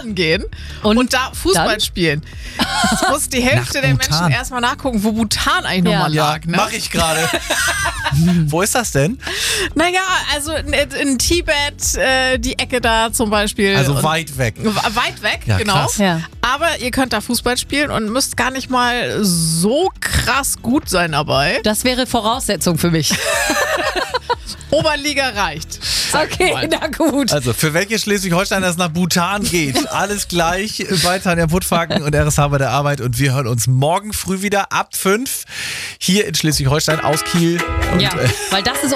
Bhutan gehen und da Fußball dann? spielen. Jetzt muss die Hälfte der Bhutan. Menschen erstmal nachgucken, wo Bhutan eigentlich nochmal lag. Ne? Mach ich gerade. Wo ist das denn? Naja, also in Tibet, die Ecke da zum Beispiel. Also Und weit weg. weit weg, Ja, genau. krass. Ja. Aber ihr könnt da Fußball spielen und müsst gar nicht mal so krass gut sein dabei. Das wäre Voraussetzung für mich. Oberliga reicht. Okay, na gut. Also, für welche Schleswig-Holsteiner es nach Bhutan geht, alles gleich bei Tanja Puttfaken und RSH bei der Arbeit. Und wir hören uns morgen früh wieder ab 5 hier in Schleswig-Holstein aus Kiel. Und, Ja, weil das ist